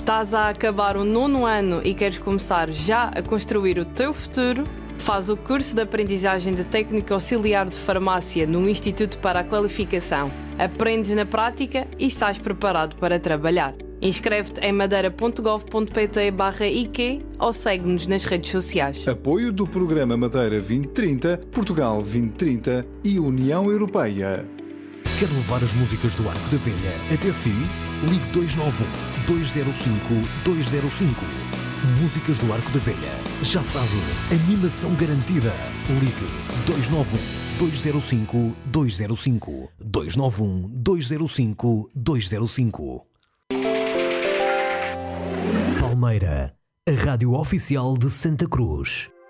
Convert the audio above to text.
Estás a acabar o 9º ano e queres começar já a construir o teu futuro? Faz o curso de aprendizagem de técnico auxiliar de farmácia no Instituto para a Qualificação. Aprendes na prática e sais preparado para trabalhar. Inscreve-te em madeira.gov.pt/IQ ou segue-nos nas redes sociais. Apoio do Programa Madeira 2030, Portugal 2030 e União Europeia. Quer levar as músicas do Arco da Velha até si? Ligue 291-205-205. Músicas do Arco da Velha. Já sabe, animação garantida. Ligue 291-205-205. 291-205-205. Palmeira, a rádio oficial de Santa Cruz.